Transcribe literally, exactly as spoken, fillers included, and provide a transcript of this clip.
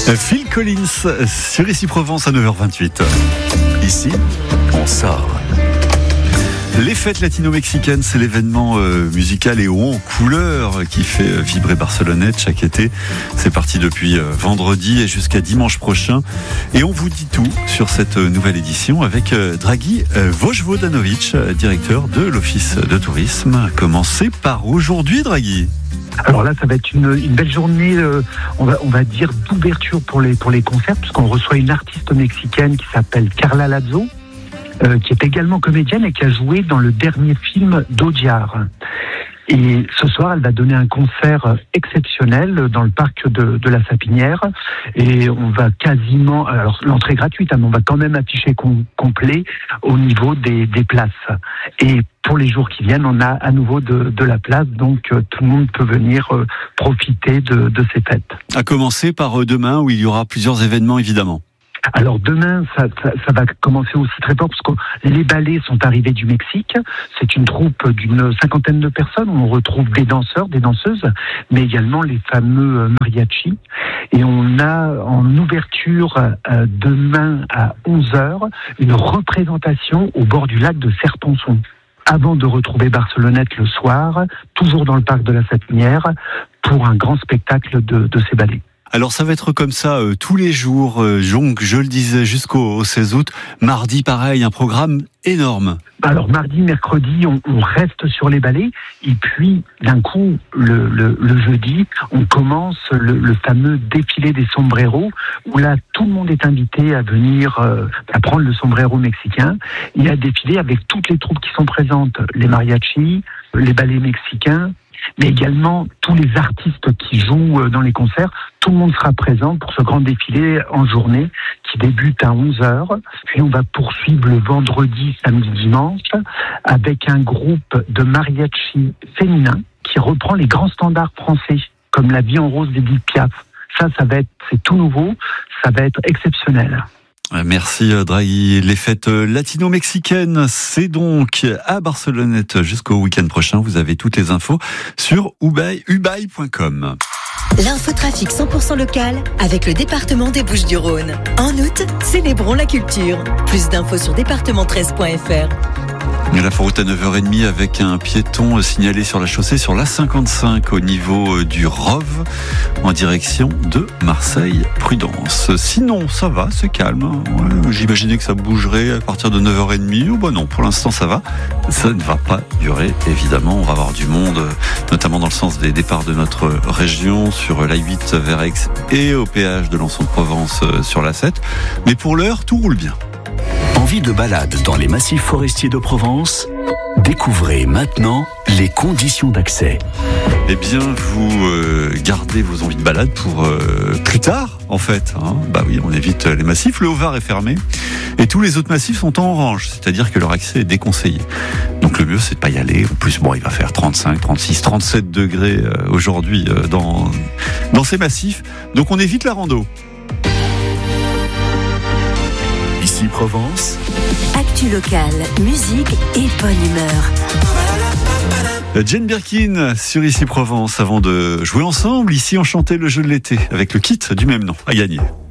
Phil Collins sur Ici Provence à neuf heures vingt-huit. Ici, on sort. Les fêtes latino-mexicaines, c'est l'événement euh, musical et haut en couleur qui fait vibrer Barcelonnette chaque été. C'est parti depuis euh, vendredi et jusqu'à dimanche prochain. Et on vous dit tout sur cette euh, nouvelle édition avec euh, Draghi euh, Vojvodanovic, euh, directeur de l'Office de tourisme. Commencez par aujourd'hui, Draghi. Alors là, ça va être une, une belle journée, euh, on, va, on va dire d'ouverture pour les, pour les concerts, puisqu'on reçoit une artiste mexicaine qui s'appelle Carla Lazo, euh, qui est également comédienne et qui a joué dans le dernier film d'Audiard. Et ce soir, elle va donner un concert exceptionnel dans le parc de, de la Sapinière. Et on va quasiment... Alors, l'entrée est gratuite, hein, mais on va quand même afficher com- complet au niveau des, des places. Et pour les jours qui viennent, on a à nouveau de, de la place. Donc, euh, tout le monde peut venir euh, profiter de, de ces fêtes. À commencer par euh, demain, où il y aura plusieurs événements, évidemment. Alors demain, ça, ça, ça va commencer aussi très fort parce que les ballets sont arrivés du Mexique. C'est une troupe d'une cinquantaine de personnes où on retrouve des danseurs, des danseuses, mais également les fameux mariachis. Et on a en ouverture euh, demain à onze heures une représentation au bord du lac de Serponçon. Avant de retrouver Barcelonnette le soir, toujours dans le parc de la Sapinière, pour un grand spectacle de, de ces ballets. Alors ça va être comme ça euh, tous les jours, euh, donc je le disais jusqu'au seize août. Mardi pareil, un programme énorme. Alors mardi, mercredi, on, on reste sur les ballets et puis d'un coup, le, le, le jeudi, on commence le, le fameux défilé des sombreros où là tout le monde est invité à venir euh, à prendre le sombrero mexicain et à défiler avec toutes les troupes qui sont présentes, les mariachis, les ballets mexicains, mais également tous les artistes qui jouent dans les concerts. Tout le monde sera présent pour ce grand défilé en journée qui débute à onze heures. Puis on va poursuivre le vendredi, samedi, dimanche avec un groupe de mariachi féminin qui reprend les grands standards français comme La Vie en rose d'Édith Piaf. Ça, ça va être, c'est tout nouveau, ça va être exceptionnel. Merci Draghi. Les fêtes latino-mexicaines, c'est donc à Barcelonnette jusqu'au week-end prochain. Vous avez toutes les infos sur ubay point com. L'infotrafic cent pour cent local avec le département des Bouches-du-Rhône. En août, célébrons la culture. Plus d'infos sur département treize point f r. L'inforoute à neuf heures trente avec un piéton signalé sur la chaussée sur l'A cinquante-cinq au niveau du Rove en direction de Marseille. Prudence. Sinon, ça va, c'est calme. Ouais, j'imaginais que ça bougerait à partir de neuf heures trente. Oh, bah non, pour l'instant, ça va. Ça ne va pas durer, évidemment. On va avoir du monde, notamment dans le sens des départs de notre région sur l'A huit vers Aix et au péage de Lançon-de-Provence sur l'A sept. Mais pour l'heure, tout roule bien. Envie de balade dans les massifs forestiers de Provence ? Découvrez maintenant les conditions d'accès. Eh bien, vous euh, gardez vos envies de balade pour euh, plus tard, en fait. Hein. Bah oui, on évite les massifs. Le Haut-Var est fermé et tous les autres massifs sont en orange, c'est-à-dire que leur accès est déconseillé. Donc le mieux, c'est de pas y aller. En plus, bon, il va faire trente-cinq, trente-six, trente-sept degrés euh, aujourd'hui euh, dans dans ces massifs. Donc on évite la rando. Ici Provence. Actu locale, musique et bonne humeur. Jane Birkin sur Ici Provence avant de jouer ensemble. Ici, on chantait le jeu de l'été avec le kit du même nom à gagner.